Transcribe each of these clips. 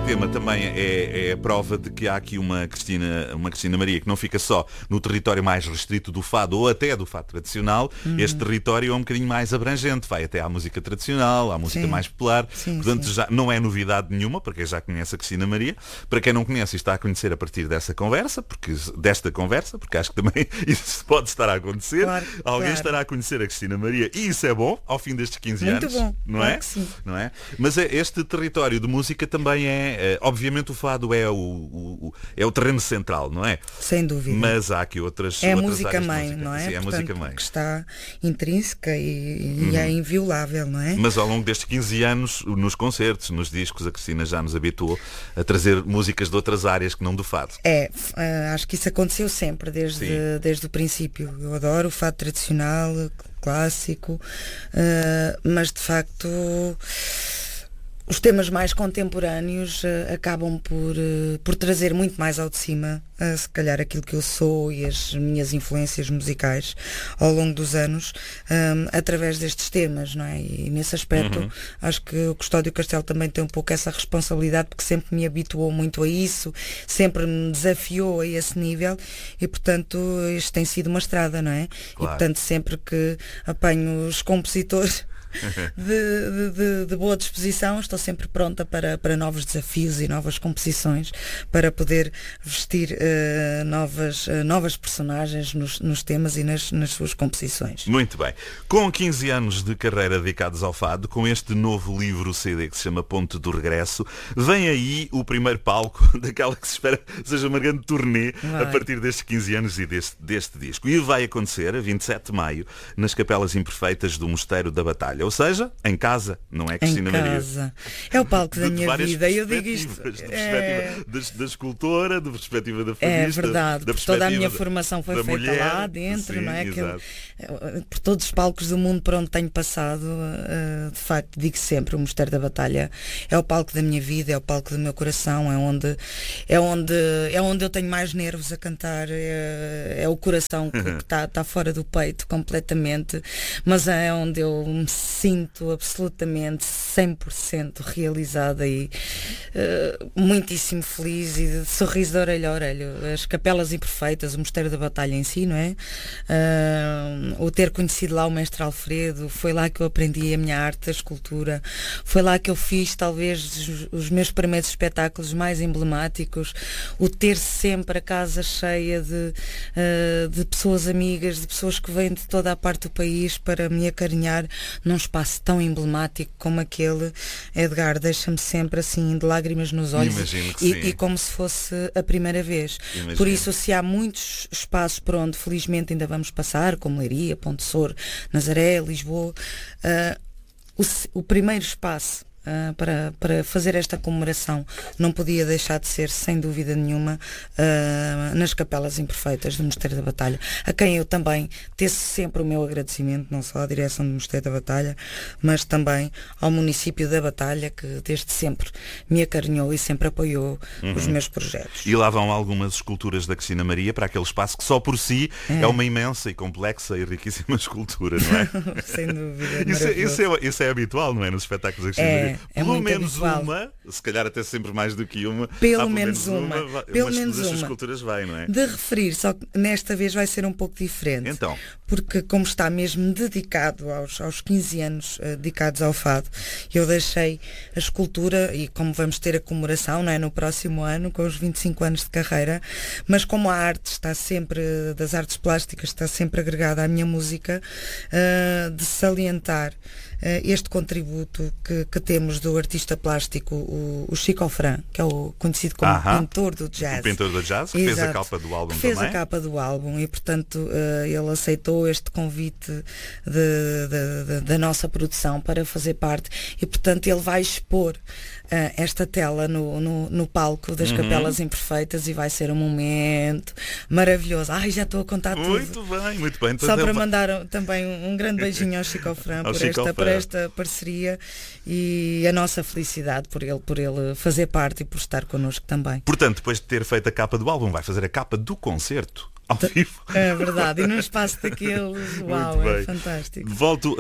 tema também é a prova de que há aqui uma Cristina Maria que não fica só no território mais restrito do fado ou até do fado tradicional. Este território é um bocadinho mais abrangente, vai até à música tradicional, à música mais popular. Portanto, já não é novidade nenhuma para quem já conhece a Cristina Maria. Para quem não conhece e está a conhecer a partir desta conversa, porque acho que também isso pode estar a acontecer. Alguém estará a conhecer a Cristina Maria e isso é bom ao fim destes 15 Muito anos. bom. Não Claro é? que sim. Não é? Mas este território de música também obviamente o fado é o terreno central, não é? Sem dúvida. Mas há aqui outras É a outras música áreas de mãe, música. não é? Sim, é a Portanto, música mãe. que está intrínseca e é inviolável, não é? Mas ao longo destes 15 anos, nos concertos, nos discos, a Cristina já nos habituou a trazer músicas de outras áreas que não do fado. Acho que isso aconteceu sempre, desde o princípio. Eu adoro o fado tradicional, clássico, mas de facto os temas mais contemporâneos acabam por trazer muito mais ao de cima, se calhar aquilo que eu sou e as minhas influências musicais ao longo dos anos, através destes temas, não é? E nesse aspecto acho que o Custódio Castelo também tem um pouco essa responsabilidade, porque sempre me habituou muito a isso, sempre me desafiou a esse nível e portanto isto tem sido uma estrada, não é? Claro. E portanto sempre que apanho os compositores de boa disposição, estou sempre pronta para novos desafios e novas composições, para poder vestir novas personagens nos temas e nas suas composições. Muito bem. Com 15 anos de carreira dedicados ao fado, com este novo livro CD que se chama Ponto do Regresso, vem aí o primeiro palco daquela que se espera seja uma grande turnê a partir destes 15 anos e deste disco. E vai acontecer a 27 de maio nas Capelas Imperfeitas do Mosteiro da Batalha. Ou seja, em casa, não é, Cristina Maria? Em casa. É o palco da minha vida. Eu digo isto. Da perspectiva da escultora, da perspectiva da fadista. É verdade. Da toda a minha formação foi feita mulher, lá dentro, sim, não é? Exato. Por todos os palcos do mundo por onde tenho passado, de facto, digo sempre, o Mosteiro da Batalha é o palco da minha vida, é o palco do meu coração, é onde eu tenho mais nervos a cantar, é o coração que está fora do peito completamente, mas é onde eu me sinto absolutamente 100% realizada e muitíssimo feliz e de sorriso de orelha a orelha. As Capelas Imperfeitas, o Mosteiro da Batalha em si, não é? O ter conhecido lá o mestre Alfredo, foi lá que eu aprendi a minha arte, a escultura, foi lá que eu fiz talvez os meus primeiros espetáculos mais emblemáticos, o ter sempre a casa cheia de pessoas amigas, de pessoas que vêm de toda a parte do país para me acarinhar num espaço tão emblemático como aquele. Edgar, deixa-me sempre assim de lágrimas nos olhos e como se fosse a primeira vez. Imagino. Por isso, se há muitos espaços por onde felizmente ainda vamos passar, como Leiria, Ponte Sor, Nazaré, Lisboa, o primeiro espaço para fazer esta comemoração não podia deixar de ser, sem dúvida nenhuma, nas Capelas Imperfeitas do Mosteiro da Batalha, a quem eu também teço sempre o meu agradecimento, não só à direção do Mosteiro da Batalha, mas também ao município da Batalha, que desde sempre me acarinhou e sempre apoiou os meus projetos. E lá vão algumas esculturas da Cristina Maria para aquele espaço que só por si é uma imensa e complexa e riquíssima escultura, não é? Sem dúvida. Isso é habitual, não é? Nos espetáculos da Cristina Maria. Pelo menos habitual. uma, se calhar até sempre mais do que uma. Pelo menos uma. Das suas esculturas vai, não é? De referir, só que nesta vez vai ser um pouco diferente. Então. Porque como está mesmo dedicado aos 15 anos dedicados ao fado, eu deixei a escultura, e como vamos ter a comemoração, não é, no próximo ano, com os 25 anos de carreira, mas como a arte está sempre, das artes plásticas, está sempre agregada à minha música, de salientar este contributo que temos do artista plástico, o Chico Ofrã, que é o conhecido como pintor do jazz. O pintor do jazz, que Exato. fez a capa do álbum fez também. a capa do álbum e, portanto, ele aceitou este convite da nossa produção para fazer parte e, portanto, ele vai expor esta tela no palco das Capelas Imperfeitas e vai ser um momento maravilhoso. Ai, já estou a contar tudo. Muito bem. Só para mandar também um grande beijinho ao Chico Ofrã por esta parceria e a nossa felicidade por ele fazer parte e por estar connosco também. Portanto, depois de ter feito a capa do álbum, vai fazer a capa do concerto ao vivo. É verdade, e num espaço daqueles, uau, Muito é bem. fantástico. Volto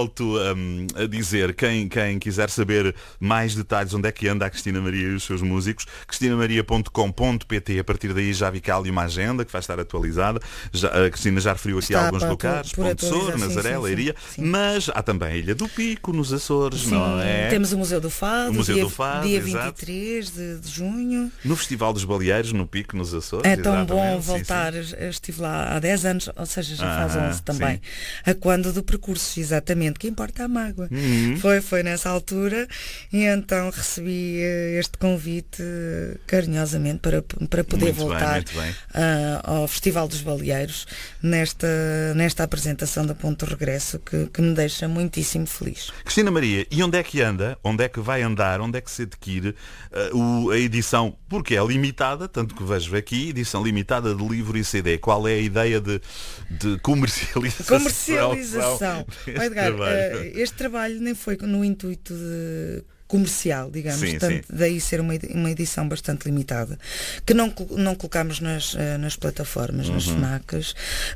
a dizer, quem quiser saber mais detalhes onde é que anda a Cristina Maria e os seus músicos, cristinamaria.com.pt. A partir daí já vi que há ali uma agenda que vai estar atualizada. A Cristina já referiu aqui Está alguns lugares, por Ponte Sor, atualizar, sim, Nazaré, sim, Leiria, sim. mas há também a Ilha do Pico, nos Açores, Sim, não é? temos o Museu do Fado, O Museu do Fado, dia exato. 23 de junho. No Festival dos Baleeiros, no Pico, nos Açores. É tão exatamente, bom sim, voltar. sim. Eu estive lá há 10 anos, ou seja, já faz 11 também. sim. A quando do percurso, exatamente, que importa a mágoa. Foi nessa altura e então recebi este convite carinhosamente para poder Muito voltar muito bem. ao Festival dos Baleeiros nesta apresentação da Ponto de Regresso que me deixa muitíssimo feliz. Cristina Maria, e onde é que anda? Onde é que vai andar? Onde é que se adquire a edição? Porque é limitada, tanto que vejo aqui, edição limitada de livro e CD. Qual é a ideia de comercialização? Olha, Edgar, este trabalho nem foi no intuito de comercial, digamos, Sim, tanto, sim. daí ser uma edição bastante limitada, que não colocamos nas plataformas, nas FNACs.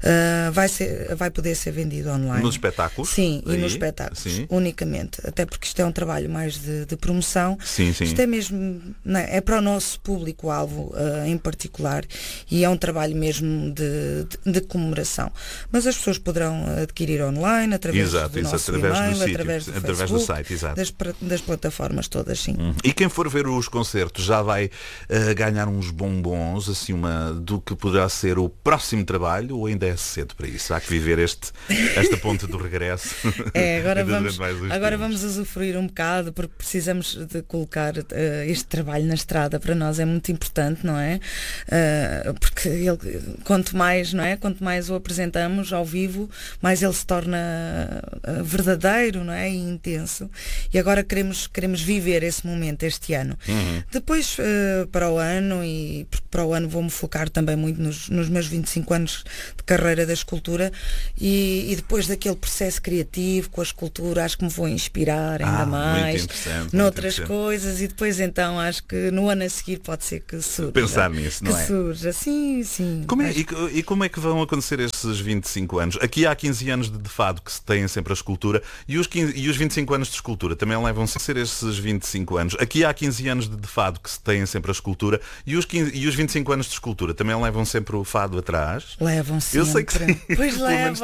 Vai poder ser vendido online. Nos espetáculos? Sim, e Aí? nos espetáculos, Sim. unicamente. Até porque isto é um trabalho mais de promoção. Sim, sim. Isto é mesmo, não é para o nosso público-alvo em particular e é um trabalho mesmo de comemoração. Mas as pessoas poderão adquirir online, através do nosso e-mail, através do Facebook, site, exato. das plataformas todas, sim. E quem for ver os concertos já vai ganhar uns bombons, assim, do que poderá ser o próximo trabalho, ou ainda é cedo para isso? Há que viver esta ponte do regresso. Agora vamos usufruir um bocado, porque precisamos de colocar este trabalho na estrada. Para nós é muito importante, não é? Porque quanto mais o apresentamos ao vivo, mais ele se torna verdadeiro, não é? E intenso. E agora queremos viver esse momento este ano. Depois para o ano, e para o ano vou-me focar também muito nos meus 25 anos de carreira da escultura e depois daquele processo criativo com a escultura, acho que me vou inspirar ainda mais noutras coisas, e depois então acho que no ano a seguir pode ser que surja. Pensar nisso, não é? Que surja, sim. Como é que vão acontecer esses 25 anos? Aqui há 15 anos de fado que se têm sempre a escultura e os 25 anos de escultura também levam a ser esses 25 anos. Aqui há 15 anos de fado que se têm sempre a escultura e os 25 anos de escultura também levam sempre o fado atrás? Levam sempre. Eu sei que sim. Pois levam.